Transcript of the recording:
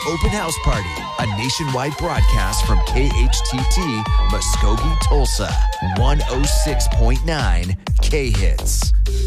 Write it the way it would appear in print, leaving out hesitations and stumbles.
Open House Party, a nationwide broadcast from KHTT Muskogee, Tulsa, 106.9 K-Hits.